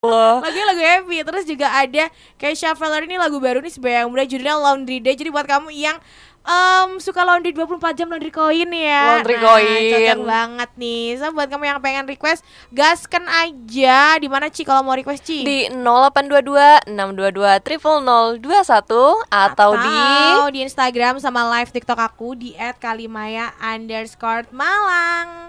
loh. Lagu happy. Terus juga ada Keisha Feller, ini lagu baru nih sebayang muda, judulnya Laundry Day. Jadi buat kamu yang suka laundry 24 jam, laundry koin ya. Laundry Nah, koin. cocok banget nih. So buat kamu yang pengen request, gaskan aja. Di mana Ci kalau mau request Ci? Di 0822 622 0021 atau di Instagram sama live TikTok aku di @kalimaya_Malang.